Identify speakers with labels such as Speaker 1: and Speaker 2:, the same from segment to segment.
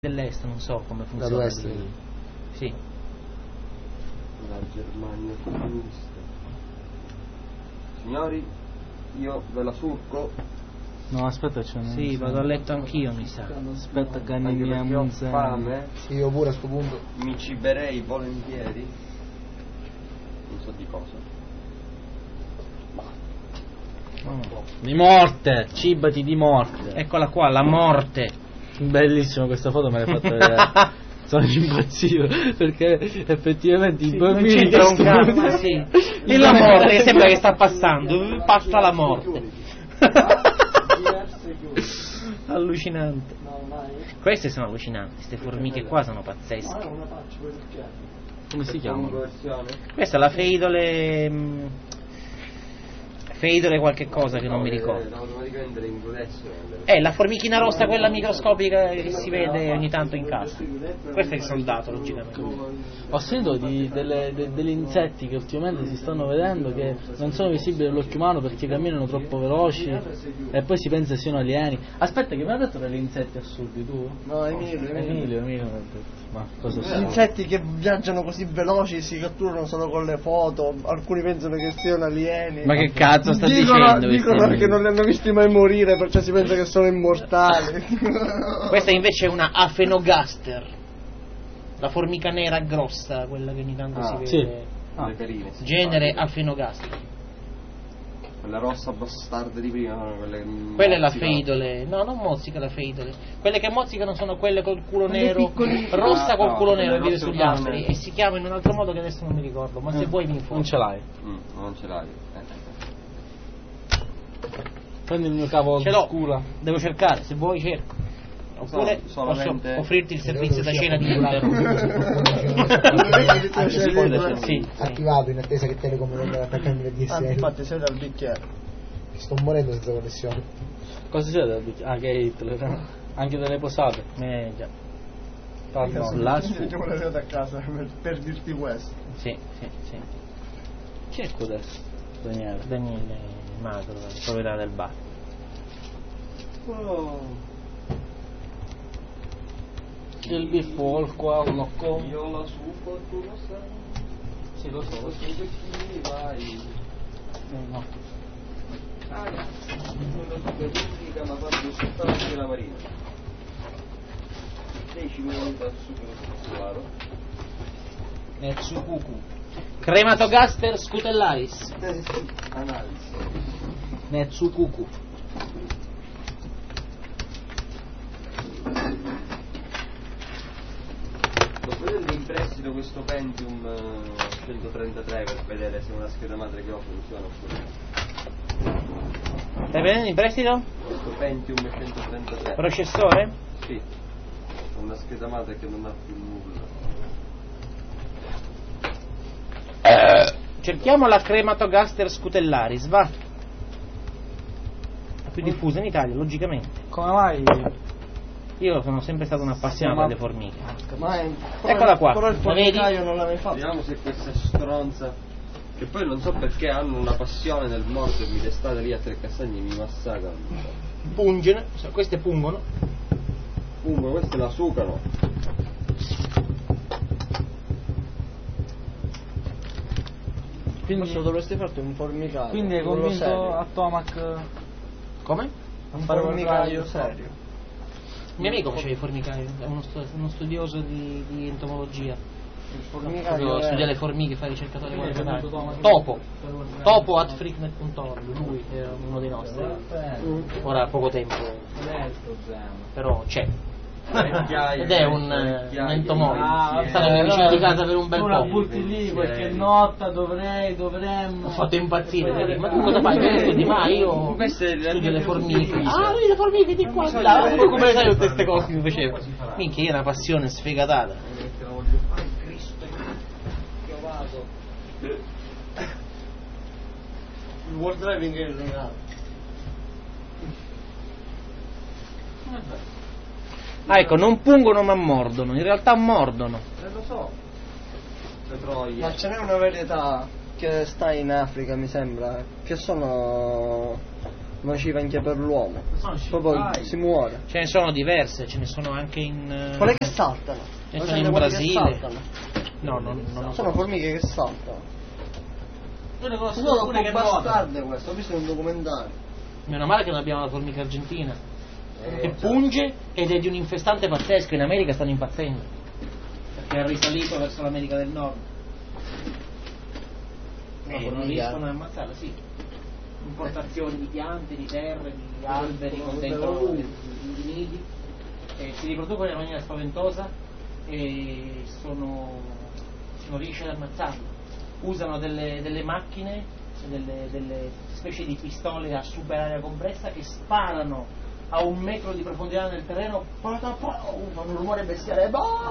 Speaker 1: dell'est, non so come funziona lì. Sì.
Speaker 2: La Germania comunista. Signori, io ve la surco.
Speaker 3: No, aspetta, c'è un...
Speaker 1: Sì, vado a letto anch'io, mi sa.
Speaker 3: Aspetta che
Speaker 2: Anche perché ho fame.
Speaker 4: Sì, io pure a sto punto.
Speaker 2: Mi ciberei volentieri. Non so di cosa.
Speaker 3: Di morte, cibati di morte.
Speaker 1: Eccola qua, la morte.
Speaker 3: Bellissima questa foto, me l'hai fatta vedere. Sono impazzito perché effettivamente i bambini
Speaker 1: c'entra un cazzo, sì. E la morte sembra che sta passando, passa la morte. Allucinante. Queste sono allucinanti, queste formiche qua sono pazzesche.
Speaker 3: come si chiamano?
Speaker 1: Questa è la feidole qualche cosa che non mi ricordo. La formichina rossa, quella microscopica che si vede ogni tanto in casa. Questo è il soldato, logicamente.
Speaker 3: Ho sentito degli insetti che ultimamente si stanno vedendo che non sono visibili all'occhio umano perché camminano troppo veloci e poi si pensa siano alieni. Aspetta, che mi ha detto degli insetti assurdi tu?
Speaker 4: No, Emilio.
Speaker 3: Ma cosa
Speaker 4: Gli
Speaker 3: sono?
Speaker 4: insetti che viaggiano così veloci si catturano solo con le foto, alcuni pensano che siano alieni.
Speaker 3: Ma che cazzo sta
Speaker 4: dicono
Speaker 3: dicendo?
Speaker 4: perché non li hanno visti mai morire, perciò si pensa che sono immortali.
Speaker 1: Questa invece è una Afenogaster, la formica nera grossa, quella che ogni tanto si vede.
Speaker 3: Sì.
Speaker 2: Le carine, sì.
Speaker 1: Genere Afenogaster.
Speaker 2: Quella rossa bastarda di prima, no?
Speaker 1: Quella è la feidole. No, non mozzica la feidole. Quelle che mozzicano sono quelle col culo nero, rossa col culo nero e vive sugli alberi. E si chiama in un altro modo che adesso non mi ricordo. Ma se vuoi mi informo.
Speaker 3: Non ce l'hai.
Speaker 2: Non ce l'hai.
Speaker 3: Prendi il mio cavo
Speaker 1: Ce l'ho.
Speaker 3: scura.
Speaker 1: Devo cercare, se vuoi cerco. Oppure
Speaker 2: solamente...
Speaker 1: posso offrirti il servizio da cena di Inter. Sì.
Speaker 4: Attivato in attesa che Telecom venga ad attaccarmi le DSL.
Speaker 5: Infatti sei dal bicchiere.
Speaker 4: Sto morendo senza connessione.
Speaker 3: Cosa succede? Ah, che è Hitler. Anche delle posate.
Speaker 1: Già.
Speaker 3: Pardon, là su.
Speaker 5: Io me la a casa per dirti questo.
Speaker 1: Sì.
Speaker 3: Chi è adesso?
Speaker 1: Daniele Magro, il proprietario del bar.
Speaker 3: C'è il biffo, il qua, uno con.
Speaker 2: Io la supo, tu lo sai.
Speaker 3: Sì, lo so.
Speaker 2: Vai.
Speaker 3: No.
Speaker 2: Pubblica, ma quando sotto anche la marina. 10 minuti al subito consolaro.
Speaker 1: Netsukuku. Crematogaster scutellaris.
Speaker 2: Analisi.
Speaker 1: Netsukuku.
Speaker 2: Lo prendo in prestito questo Pentium 133 per vedere se una scheda madre che ho funziona oppure no.
Speaker 1: Stai prendendo in prestito?
Speaker 2: Questo Pentium 133.
Speaker 1: Processore?
Speaker 2: Sì. Una scheda madre che non ha più nulla.
Speaker 1: Cerchiamo la Crematogaster scutellaris, va? La più diffusa in Italia, logicamente.
Speaker 3: Come mai?
Speaker 1: Io sono sempre stato un appassionato alle formiche.
Speaker 4: Eccola
Speaker 1: qua.
Speaker 4: Però il
Speaker 1: La vedi?
Speaker 4: formicaio non l'avevi fatto.
Speaker 2: Vediamo se questa stronza, che poi non so perché hanno una passione nel mordermi d'estate lì a Tre Castagni e mi massacrano.
Speaker 1: Pungono, queste pungono.
Speaker 2: Queste la sucano.
Speaker 4: Quindi dovresti farti un formicaio.
Speaker 3: Quindi hai
Speaker 4: quello
Speaker 3: convinto
Speaker 4: serio.
Speaker 3: a Tomac
Speaker 1: Come?
Speaker 4: A fare un formicaio serio.
Speaker 1: Il mio amico faceva i formicaio, è uno studioso di entomologia.
Speaker 4: Il
Speaker 1: Proprio
Speaker 4: formicaio
Speaker 1: studia le formiche, fa ricercatore qualificato. Topo at freaknet.org, lui è uno dei nostri. Ora ha poco tempo, però c'è. Ed è un entomologo. È stato mio vicino di casa per un bel
Speaker 3: tu la
Speaker 1: po'.
Speaker 3: butti lì perché notte dovremmo.
Speaker 1: Ho fatto impazzire, ma tu cosa fai? Che studi? Ma io studio le formiche. Ah, vedi le formiche di qua, di là. Come le sai tutte queste cose che mi facevo? Minchia, io una passione sfegatata.
Speaker 4: Il World Driving è illuminato.
Speaker 1: Ah, ecco, non pungono ma mordono, in realtà mordono.
Speaker 2: Lo so. Le troie.
Speaker 4: Ma ce n'è una varietà che sta in Africa, mi sembra, che sono nocive anche per l'uomo.
Speaker 3: Sono
Speaker 4: Proprio
Speaker 3: scimmie.
Speaker 4: si muore.
Speaker 1: Ce ne sono diverse, ce ne sono anche in...
Speaker 4: Quelle che saltano.
Speaker 1: ce ne
Speaker 4: Lo
Speaker 1: sono
Speaker 4: sai,
Speaker 1: in
Speaker 4: quelle che
Speaker 1: Brasile.
Speaker 4: saltano.
Speaker 1: No, non lo so.
Speaker 4: Sono formiche che saltano.
Speaker 3: Io ne conosco
Speaker 4: Sono
Speaker 3: alcune che nuotano.
Speaker 4: bastarde questo, ho visto in un documentario.
Speaker 1: Meno male che non abbiamo la formica argentina. Che punge ed è di un infestante pazzesco. In America stanno impazzendo. Perché è risalito verso l'America del Nord. E non riescono a ammazzarla, sì. Importazioni di piante, di terre, di alberi con dentro i nidi. Si riproducono in maniera spaventosa e non riesce ad ammazzarlo. Usano delle macchine, delle specie di pistole a super aria compressa che sparano a 1 metro di profondità nel terreno, fanno un rumore bestiale,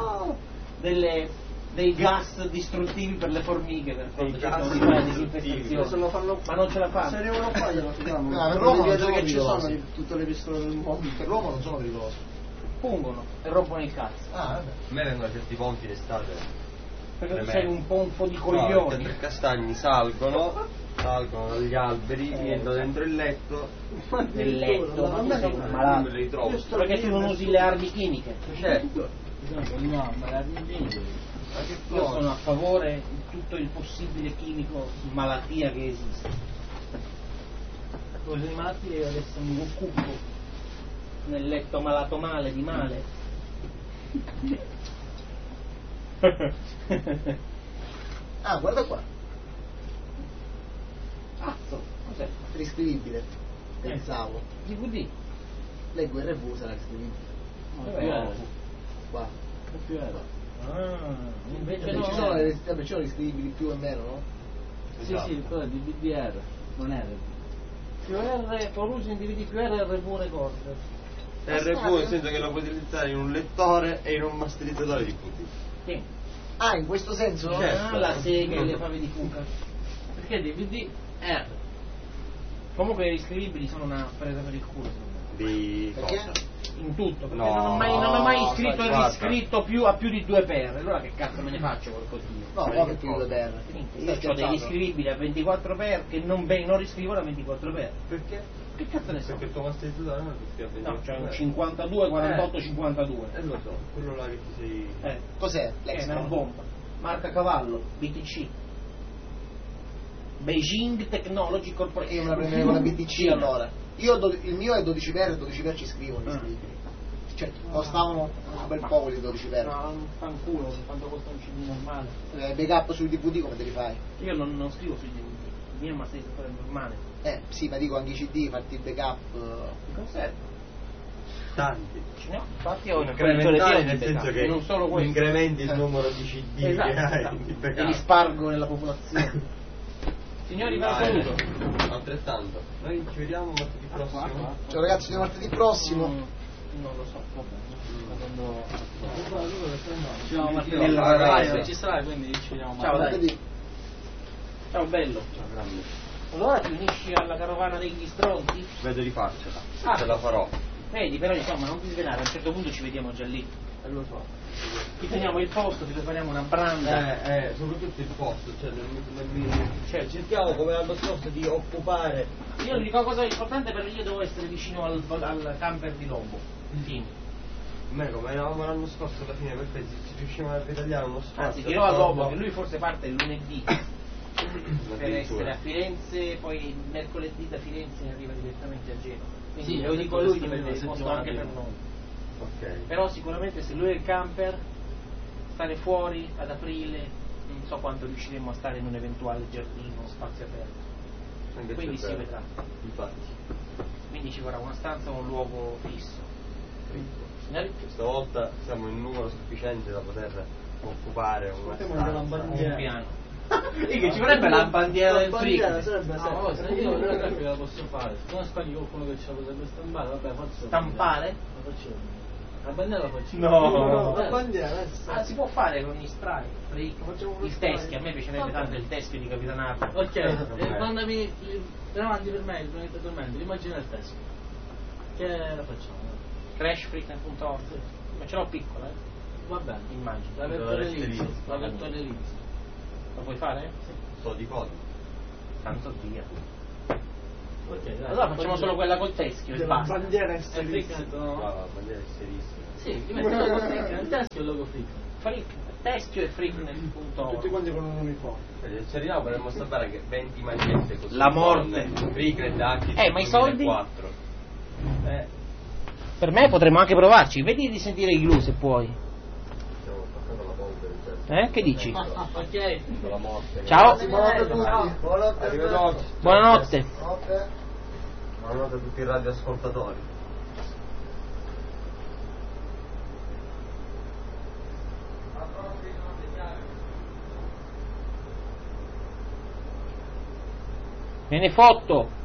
Speaker 1: dei gas distruttivi per le formiche per quando cercano di fare disinfestazione, ma non ce la fanno.
Speaker 4: Se arrivano qua glielo tiriamo.
Speaker 5: per l'uomo non
Speaker 4: che
Speaker 5: sono
Speaker 4: ci
Speaker 5: pericolosi.
Speaker 4: sono tutte le pistole del mondo.
Speaker 5: Per l'uomo non sono pericolosi.
Speaker 1: Pungono e rompono il cazzo.
Speaker 5: Ah, vabbè.
Speaker 2: A me vengono certi ponti d'estate.
Speaker 1: Perché tu
Speaker 2: tremendo.
Speaker 1: sei un po' di
Speaker 2: No,
Speaker 1: coglioni.
Speaker 2: perché 3 castagni salgono dagli alberi, entrano dentro il letto,
Speaker 1: Nel letto,
Speaker 4: Ma a
Speaker 1: ma
Speaker 4: me
Speaker 1: tu sei
Speaker 4: non-
Speaker 1: un
Speaker 2: non
Speaker 1: malato.
Speaker 2: me li trovo.
Speaker 1: Perché tu non usi le armi chimiche.
Speaker 2: Certo.
Speaker 3: No, ma la gente.
Speaker 1: Io sono a favore di tutto il possibile chimico malattia che esiste. Con le malattie adesso mi occupo nel letto malato male di male.
Speaker 5: Ah, guarda qua.
Speaker 1: Cazzo, cos'è?
Speaker 5: Riscrivibile. Pensavo.
Speaker 1: DVD.
Speaker 5: Leggo RV sarà riscrivibile.
Speaker 1: Dov'è?
Speaker 5: Qua.
Speaker 3: Più era.
Speaker 1: Ah, invece
Speaker 5: Vabbè,
Speaker 1: no.
Speaker 5: ci sono le vabbè, ci sono riscrivibili più e meno, no?
Speaker 3: Sì, sì, però di DDR, non era.
Speaker 1: Più R, per uso in DVD più R, RV recorder.
Speaker 2: RV nel senso che lo puoi utilizzare in un lettore e in un masterizzatore di DVD.
Speaker 1: Sì.
Speaker 5: Ah, in questo senso?
Speaker 2: Certo.
Speaker 1: Ah, la sega e le fave di fuca. Perché DVD R. Comunque i riscrivibili sono una presa per il culo, secondo me.
Speaker 2: Di
Speaker 5: Perché?
Speaker 2: cosa?
Speaker 1: In tutto, perché
Speaker 2: No,
Speaker 1: non ho mai scritto e
Speaker 2: guarda.
Speaker 1: riscritto a più di 2 per. Allora che cazzo me ne faccio qualcosina?
Speaker 5: No, come più di per.
Speaker 1: Io ho dei riscrivibili a 24 per che non riscrivo da 24 per.
Speaker 2: Perché?
Speaker 1: Che cazzo ne so?
Speaker 2: Perché il tuo masterizzatore non ti scrive
Speaker 1: No, c'è un 52, 48, 52.
Speaker 2: lo so, quello là che ti sei...
Speaker 5: Cos'è?
Speaker 1: È
Speaker 5: L'extra?
Speaker 1: una bomba. Marca cavallo, BTC. Beijing Technology Corporation.
Speaker 5: Io me la prenderei con la BTC allora. Il mio è 12 per e 12 per ci scrivono gli scrivibili. Cioè, costavano un bel po' quelli 12 per.
Speaker 1: No, un fanculo, quanto costa un CD normale.
Speaker 5: Backup sui DVD come te li fai?
Speaker 1: Io non scrivo sui DVD, il mio è un masterizzatore normale.
Speaker 5: Sì, ma dico anche i CD, fatti il backup.
Speaker 1: Ti conservo.
Speaker 2: Tanti.
Speaker 1: Ce ne ho, infatti ho un
Speaker 2: Incrementale nel senso che
Speaker 1: non solo questo.
Speaker 2: incrementi il numero di CD
Speaker 1: Esatto,
Speaker 2: che hai
Speaker 1: esatto.
Speaker 2: di
Speaker 1: E li
Speaker 2: backup.
Speaker 1: spargo nella popolazione. Signori, vi saluto.
Speaker 2: Altrettanto. Noi ci vediamo martedì prossimo.
Speaker 5: Ciao ragazzi, ci vediamo martedì prossimo.
Speaker 1: Non lo so,
Speaker 3: Ci vediamo martedì.
Speaker 1: Nella
Speaker 3: Vai,
Speaker 1: radio.
Speaker 3: se ci sarai, quindi ci vediamo
Speaker 1: Ciao,
Speaker 3: martedì.
Speaker 1: dai.
Speaker 5: Martedì.
Speaker 1: Ciao bello.
Speaker 2: Ciao grande.
Speaker 1: Allora ti unisci alla carovana degli stronzi?
Speaker 2: Vedo di farcela.
Speaker 1: Ah.
Speaker 2: Ce la farò.
Speaker 1: Vedi, però insomma non ti svelare, a un certo punto ci vediamo già lì.
Speaker 2: Lo so.
Speaker 1: Ti teniamo il posto, ti prepariamo una branda.
Speaker 2: Soprattutto il posto, cioè cioè, cerchiamo come l'anno scorso di occupare.
Speaker 1: Io vi dico una cosa importante, perché io devo essere vicino al camper di Lobo. Infine.
Speaker 2: A me come eravamo l'anno scorso alla fine perfetti, ci riuscivamo a ritagliare uno spazio.
Speaker 1: Anzi, dirò a Lobo che lui forse parte il lunedì per essere
Speaker 2: Addirittura.
Speaker 1: a Firenze, poi il mercoledì da Firenze arriva direttamente a Genova. Quindi
Speaker 3: Sì,
Speaker 1: lo dico a lui di
Speaker 3: questa
Speaker 1: mettere il
Speaker 3: è una
Speaker 1: posto
Speaker 3: settimana
Speaker 1: anche per
Speaker 3: prima.
Speaker 1: noi.
Speaker 2: Ok.
Speaker 1: Però sicuramente se lui è il camper, stare fuori ad aprile, non so quanto riusciremo a stare in un eventuale giardino, spazio aperto.
Speaker 2: Anche
Speaker 1: Quindi
Speaker 2: se è
Speaker 1: si
Speaker 2: vero.
Speaker 1: vedrà.
Speaker 2: Infatti.
Speaker 1: Quindi ci vorrà una stanza o un luogo fisso. Signori?
Speaker 2: Questa volta siamo in numero sufficiente da poter occupare una
Speaker 5: Portiamo anche la
Speaker 2: stanza.
Speaker 5: bandiera.
Speaker 1: Un piano. E che ci vorrebbe la bandiera del
Speaker 5: bandiera
Speaker 1: frigo.
Speaker 5: sarebbe
Speaker 3: No, se io la grafica la posso fare. Se non spagni qualcuno che ce la potrebbe stampare, vabbè, faccio.
Speaker 1: Stampare?
Speaker 3: La faccio. La bandiera la faccio.
Speaker 1: No.
Speaker 5: La bandiera
Speaker 1: Ah, si può fare con gli spray,
Speaker 5: Facciamo uno
Speaker 1: il
Speaker 5: spray.
Speaker 1: teschio, a me piacerebbe tanto il teschio di Capitanardo.
Speaker 3: Ok, mandami davanti per me, l'immagine del testo. Che la facciamo?
Speaker 1: Crashfreak.org. Ma ce l'ho piccola,
Speaker 3: Va bene.
Speaker 1: immagino.
Speaker 3: La vettore Linz. La vettore Linz.
Speaker 1: Lo puoi fare?
Speaker 2: So di codice.
Speaker 1: Tanto via. Allora facciamo solo quella col teschio e
Speaker 4: Della
Speaker 1: basta.
Speaker 4: bandiera è serissima.
Speaker 2: La bandiera è serissima.
Speaker 3: Sì, ti mettono il teschio nel teschio e il logo Freak.
Speaker 1: Teschio e freaknet.org.
Speaker 4: Tutti quanti con un uniforme.
Speaker 2: Se arriviamo potremmo sapere che 20 magliette così.
Speaker 1: La morte.
Speaker 2: Freaknet anche
Speaker 1: Ma i soldi?
Speaker 2: 4.
Speaker 1: Per me potremmo anche provarci. Vedi di sentire i glue se puoi.
Speaker 2: Stiamo passando la polvere.
Speaker 1: Che dici?
Speaker 3: Ok.
Speaker 2: La morte.
Speaker 1: Ciao.
Speaker 5: Buonanotte a tutti. Buonanotte.
Speaker 2: Arrivederci.
Speaker 1: Buonanotte.
Speaker 5: Buonanotte.
Speaker 2: Buonanotte a tutti i radioascoltatori.
Speaker 1: Me ne fotto.